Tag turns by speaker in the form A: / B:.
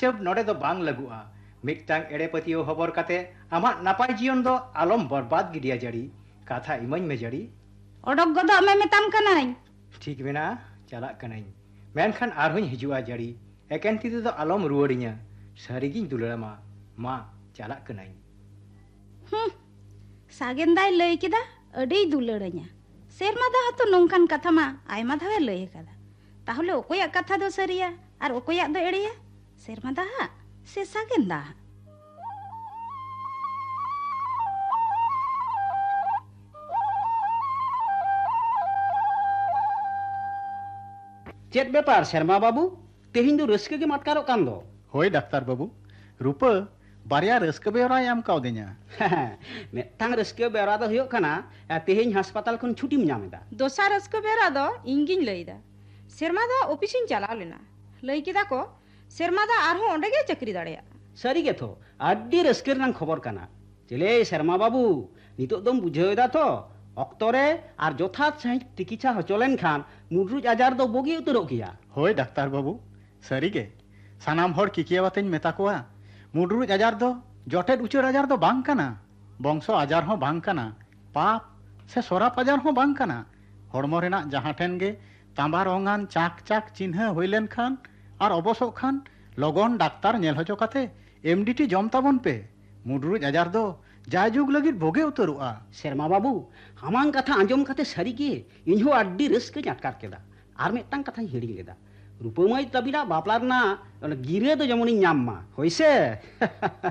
A: हिसाब नोडे दो बांग लगुआ मिक्तांग एड़े पतियो खबर काते आमा नापाय जीवन दो आलम बर्बाद गिडिया जड़ी कथा इमाኝ में जड़ी
B: ओडक गदो में मेताम कनाई
A: ठीक मेना चला कनाई मेनखान आरहों हिजुआ जड़ी एकेन ती दो आलम रुवड़िया सारिगिन दुलड़मा मा चला कनाई
B: सागेंदाय लय किदा अडी दुलड़िया सेरमा दा तो नोंकान कथा मा आयमा धावे लय कदा ताहले ओकोया कथा दो सरिया और ओकोया दो एड़िया सेरमा दा से सागेंदा
C: चेत बेपार शर्मा बाबू तेहिं दो रस्के के मटकारो कान दो
D: होय डाक्तार बाबू रूपा बारिया रस्के बेवरा एम कावदे냐
C: मेटांग रस्के बेवरा दो हुयो कना तेहिं अस्पताल खन छुट्टी ᱧᱟᱢᱮᱫᱟ
E: दोसार रस्के बेवरा दो इंगिन लईदा सेरमा दा ऑफिसिन चलाव लेना लई किदा को सेरमा दा आरहो ओंडे गे चक्री दाड़ेया
C: सारी गे तो आड्डी रस्के रनांग खबर कना चले शर्मा बाबू नितो दम बुझावदा तो अक्तरे और जथात सही चिकित्सा हचोलेन खान मुड्रुज आजार दो बोगी उतरो किया
D: होय डाक्तार बाबू सारी गे सानाम हर किकिया बातें मेता कोआ मुड्रुज आजार दो जटेड उचर आजार दो बांग कना बंशो आजार हो बांग कना पाप से सोराप आजार हो बांग कना हड़मो रेना जहां ठेन गे तांबार ओंगान चाक चाक चिन्ह होइलेन खान और अबसो खान लगन डाक्तार नेल हचो काते एमडीटी जम ताबन पे मुड्रुज आजार दो जायजुग लगित भोगे उतरुआ
C: शर्मा बाबू हमांग कथा आंजम काते सारी गे इनहो आड्डी रस्के अटकार केदा आर मेटांग कथा हिड़ी लेदा रूपमाई तबिना बापलारना गिरे तो जमोनी ᱧᱟᱢ मा होइसे